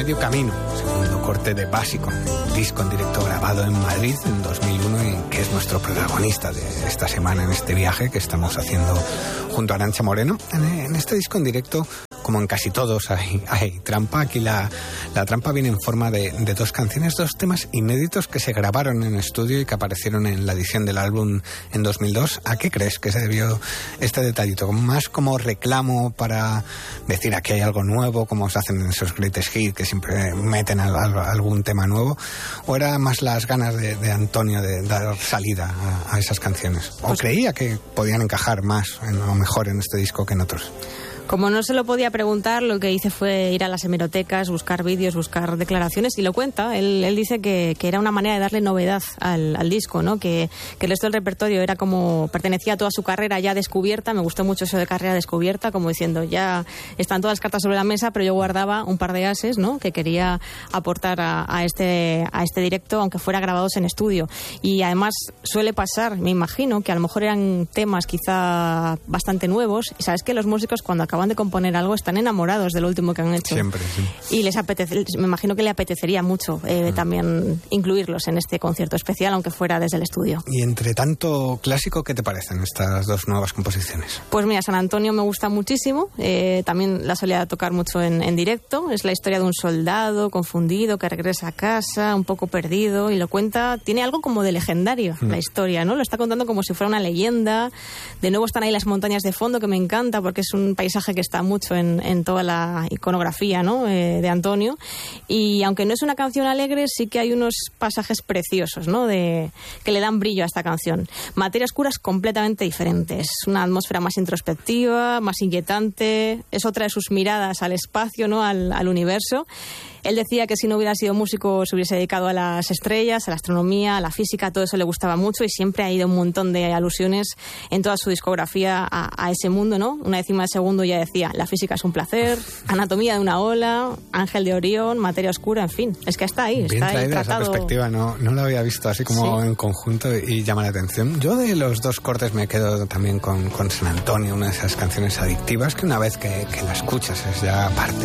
Medio Camino, segundo corte de Básico, un disco en directo grabado en Madrid en 2001 y que es nuestro protagonista de esta semana en este viaje que estamos haciendo junto a Arantxa Moreno. En este disco en directo, como en casi todos, hay trampa. Aquí la trampa viene en forma de dos canciones, dos temas inéditos que se grabaron en estudio y que aparecieron en la edición del álbum en 2002. ¿A qué crees que se debió este detallito? ¿Más como reclamo para decir aquí hay algo nuevo, como se hacen en esos greatest hits que siempre meten algún tema nuevo? ¿O era más las ganas de Antonio de dar salida a esas canciones? ¿O creía que podían encajar más o mejor en este disco que en otros? Como no se lo podía preguntar, lo que hice fue ir a las hemerotecas, buscar vídeos, buscar declaraciones, y lo cuenta. Él dice que era una manera de darle novedad al disco, ¿no? Que el resto del repertorio era como pertenecía a toda su carrera ya descubierta. Me gustó mucho eso de carrera descubierta, como diciendo, ya están todas las cartas sobre la mesa, pero yo guardaba un par de ases, ¿no? Que quería aportar a este directo, aunque fuera grabados en estudio. Y además suele pasar, me imagino, que a lo mejor eran temas quizá bastante nuevos, y sabes que los músicos cuando acaban de componer algo están enamorados de lo último que han hecho. Siempre, sí. Y me imagino que le apetecería mucho también incluirlos en este concierto especial, aunque fuera desde el estudio. Y entre tanto clásico, ¿qué te parecen estas dos nuevas composiciones? Pues mira, San Antonio me gusta muchísimo. También la solía tocar mucho en directo. Es la historia de un soldado confundido que regresa a casa, un poco perdido, y lo cuenta. Tiene algo como de legendario la historia, ¿no? Lo está contando como si fuera una leyenda. De nuevo están ahí las montañas de fondo, que me encanta porque es un paisaje que está mucho en toda la iconografía, ¿no? De Antonio. Y aunque no es una canción alegre, sí que hay unos pasajes preciosos, ¿no? Que le dan brillo a esta canción. Materias oscuras completamente diferentes. Una atmósfera más introspectiva, más inquietante. Es otra de sus miradas al espacio, ¿no? Al universo. Él decía que si no hubiera sido músico se hubiese dedicado a las estrellas, a la astronomía, a la física, todo eso le gustaba mucho, y siempre ha ido un montón de alusiones en toda su discografía a ese mundo, ¿no? Una décima de segundo ya decía, la física es un placer, anatomía de una ola, Ángel de Orión, materia oscura, en fin, es que está ahí. Bien está traída ahí tratado. Esa perspectiva, no la había visto así como en conjunto y llama la atención. Yo de los dos cortes me quedo también con San Antonio, una de esas canciones adictivas que una vez que la escuchas es ya parte